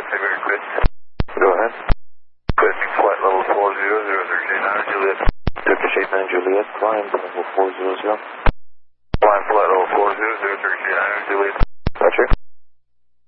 say very quick. Go ahead. Requesting flight level 400039 Juliet. Turkish 89 Juliet, climb level 400. Climb flight level 400339 Juliet.